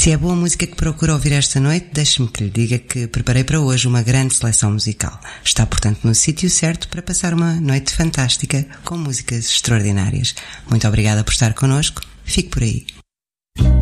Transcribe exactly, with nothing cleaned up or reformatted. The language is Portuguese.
Se é boa música que procura ouvir esta noite, deixe-me que lhe diga que preparei para hoje uma grande seleção musical. Está, portanto, no sítio certo para passar uma noite fantástica com músicas extraordinárias. Muito obrigada por estar connosco. Fique por aí.